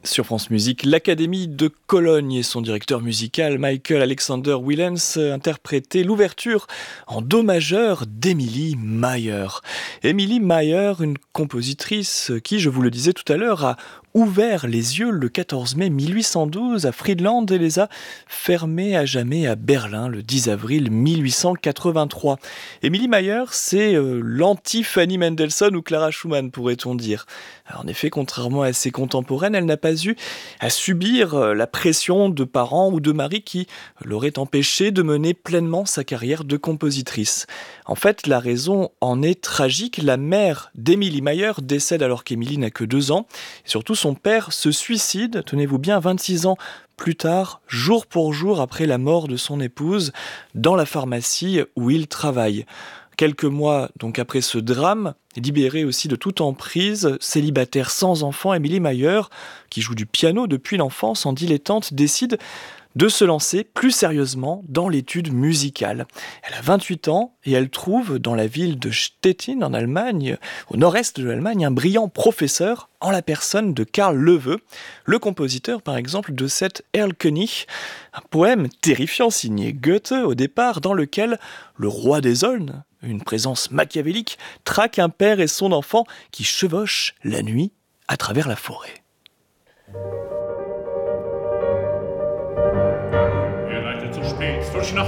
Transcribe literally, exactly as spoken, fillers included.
Sur France Musique, l'Académie de Cologne et son directeur musical Michael Alexander Willens interprétaient l'ouverture en do majeur d'Emily Mayer. Emily Mayer, une compositrice qui, je vous le disais tout à l'heure, a ouvert les yeux le quatorze mai mille huit cent douze à Friedland et les a fermés à jamais à Berlin le dix avril mille huit cent quatre-vingt-trois. Emily Mayer, c'est euh, l'anti-Fanny Mendelssohn ou Clara Schumann, pourrait-on dire. Alors, en effet, contrairement à ses contemporaines, elle n'a pas eu à subir la pression de parents ou de maris qui l'auraient empêchée de mener pleinement sa carrière de compositrice. En fait, la raison en est tragique. La mère d'Emily Mayer décède alors qu'Emily n'a que deux ans. Et surtout, son père se suicide, tenez-vous bien, vingt-six ans plus tard, jour pour jour après la mort de son épouse, dans la pharmacie où il travaille. Quelques mois donc après ce drame, libérée aussi de toute emprise, célibataire sans enfant, Emily Mayer, qui joue du piano depuis l'enfance en dilettante, décide de se lancer plus sérieusement dans l'étude musicale. Elle a vingt-huit ans et elle trouve dans la ville de Stettin en Allemagne, au nord-est de l'Allemagne, un brillant professeur en la personne de Karl Löwe, le compositeur par exemple de cet Erlkönig, un poème terrifiant signé Goethe au départ dans lequel le roi des aulnes, une présence machiavélique, traque un père et son enfant qui chevauchent la nuit à travers la forêt. Ihr leitet zu spät, frisch nach